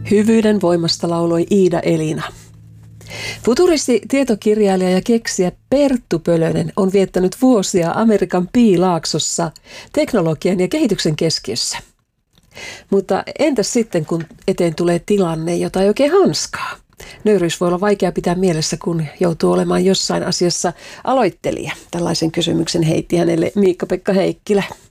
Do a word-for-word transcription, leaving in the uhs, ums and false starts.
Hyvyyden voimasta lauloi Iida Elina. Futuristi, tietokirjailija ja keksijä Perttu Pölönen on viettänyt vuosia Amerikan Piilaaksossa teknologian ja kehityksen keskiössä. Mutta entäs sitten, kun eteen tulee tilanne, jota ei oikein hanskaa? Nöyryys voi olla vaikea pitää mielessä, kun joutuu olemaan jossain asiassa aloittelija. Tällaisen kysymyksen heitti hänelle Miikka-Pekka Heikkilä.